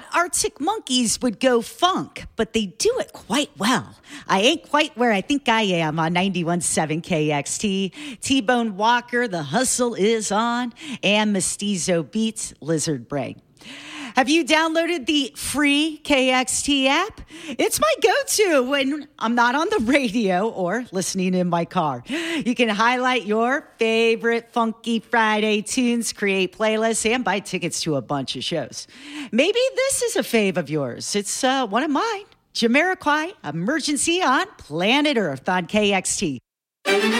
Arctic Monkeys would go funk, but they do it quite well. I ain't quite where I think I am on 91.7 KXT. T-Bone Walker, The Hustle is on, and Mestizo Beats, Lizard Brain. Have you downloaded the free KXT app? It's my go-to when I'm not on the radio or listening in my car. You can highlight your favorite Funky Friday tunes, create playlists, and buy tickets to a bunch of shows. Maybe this is a fave of yours. It's one of mine. Jamiroquai, Emergency on Planet Earth on KXT.